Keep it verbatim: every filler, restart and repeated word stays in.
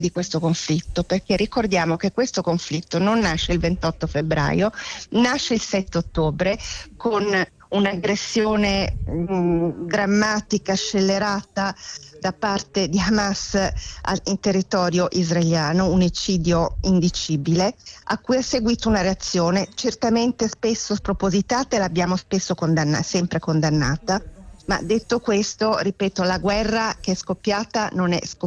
di questo conflitto, perché ricordiamo che questo conflitto non nasce il ventotto febbraio, nasce il sette ottobre con un'aggressione mh, drammatica, scellerata da parte di Hamas al, in territorio israeliano, un eccidio indicibile, a cui è seguita una reazione certamente spesso spropositata e l'abbiamo spesso condanna- sempre condannata. Ma detto questo, ripeto, la guerra che è scoppiata non è scoppiata